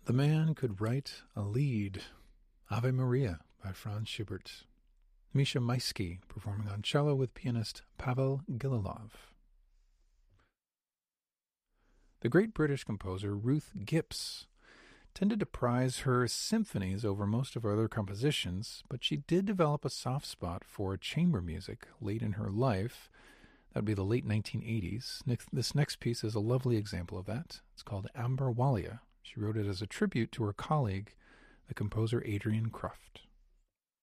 The man could write a lied. Ave Maria by Franz Schubert. Misha Maisky performing on cello with pianist Pavel Gililov. The great British composer Ruth Gibbs tended to prize her symphonies over most of her other compositions, but she did develop a soft spot for chamber music late in her life. That would be the late 1980s. This next piece is a lovely example of that. It's called Amber Walia. She wrote it as a tribute to her colleague, the composer Adrian Kruft.